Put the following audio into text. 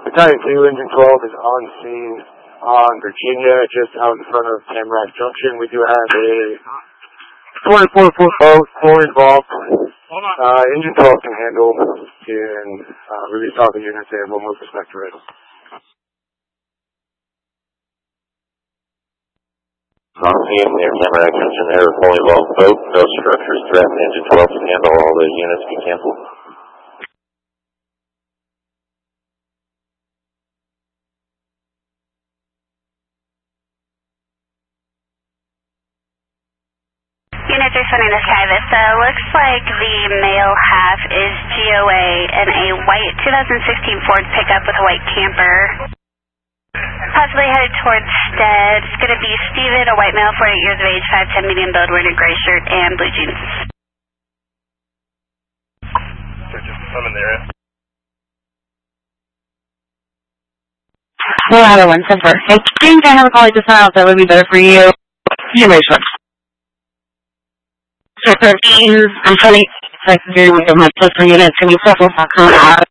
Battalion 2, Engine 12 is on scene on Virginia, just out in front of Tamarack Junction. We do have a 24-foot boat, 4 involved. Engine 12 can handle, release all the units and we'll move the Spectre in. On scene near Tamarack Junction there, fully involved boat, no structures threatened. Engine 12 can handle, all the units be canceled. Units are sending the sky. This looks like the male half is GOA and a white 2016 Ford pickup with a white camper. Possibly headed towards Stead. It's going to be Steven, a white male, 48 years of age, 5'10", medium build, wearing a gray shirt and blue jeans. I'm in the area. Well, 174. I think I have a call just now, so that would be better for you. You may switch. So 13, I'm trying to do with my plus per unit. Can you settle back on that?